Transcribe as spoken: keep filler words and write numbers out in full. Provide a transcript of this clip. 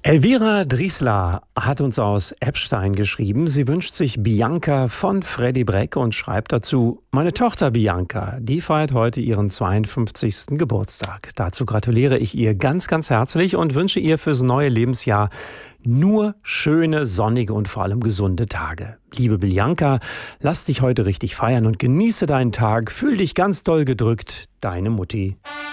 Elvira Driesler hat uns aus Eppstein geschrieben. Sie wünscht sich Bianca von Freddy Breck und schreibt dazu: Meine Tochter Bianca, die feiert heute ihren zweiundfünfzigsten Geburtstag. Dazu gratuliere ich ihr ganz, ganz herzlich und wünsche ihr fürs neue Lebensjahr nur schöne, sonnige und vor allem gesunde Tage. Liebe Bianca, lass dich heute richtig feiern und genieße deinen Tag. Fühl dich ganz doll gedrückt. Deine Mutti.